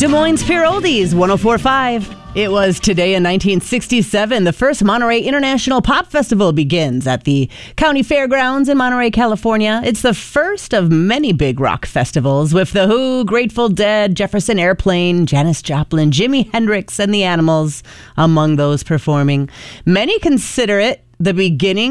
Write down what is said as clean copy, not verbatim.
Des Moines Pure Oldies, 104.5. It was today in 1967, the first Monterey International Pop Festival begins at the County Fairgrounds in Monterey, California. It's the first of many big rock festivals with The Who, Grateful Dead, Jefferson Airplane, Janis Joplin, Jimi Hendrix, and the Animals among those performing. Many consider it the beginning